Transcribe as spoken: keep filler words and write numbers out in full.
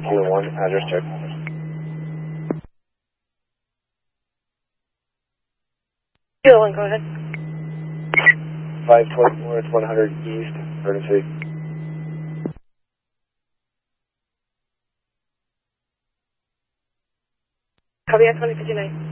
Kilo one, address check. Kilo one, go ahead. five twenty-four, one hundred East, emergency. Copy, X twenty fifty-nine.